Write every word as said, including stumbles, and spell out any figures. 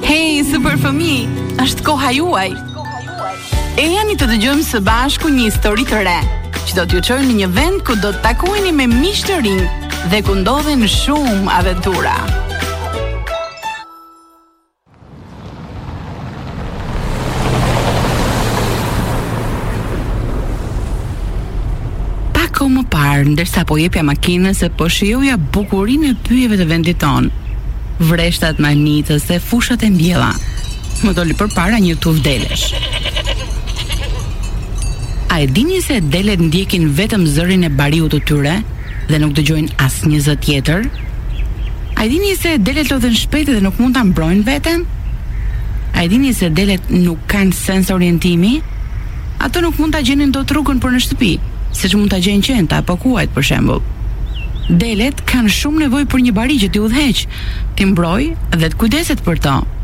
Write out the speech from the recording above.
Hey, super fëmijë, është koha juaj. E jani të dëgjojmë së bashku një histori të re, që do t'ju çojë në një vend ku do të takoheni me miq të rinj dhe ku ndodhen shumë aventura. Pak kohë më parë, ndërsa po jepja makinës e po shijoja bukurinë e pyjeve të vendit tonë, vreshtat manitës dhe fushat e mbjella, më doli përpara një tuf delesh. A e dini se delet ndjekin vetëm zërin e bariut të tyre dhe nuk dëgjojnë asnjë zë tjetër? A e dini se delet lodhen shpejt dhe nuk mund ta mbrojnë veten? A e dini se delet nuk kanë sens orientimi? Ato nuk mund ta gjenin dot rrugën për në shtëpi, siç mund ta gjejnë qenta apo kuajt për shembull. Delet kanë shumë nevojë për një bari që t'i udhëheq, t'i mbrojë dhe të kujdeset për to.